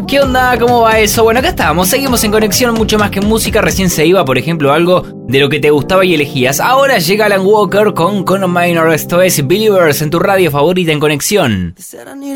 ¿Qué onda? ¿Cómo va eso? Bueno, acá estamos, seguimos en conexión, mucho más que música. Recién se iba, por ejemplo, algo de lo que te gustaba y elegías. Ahora llega Alan Walker con Conor Minor. Esto es Believers en tu radio favorita en conexión.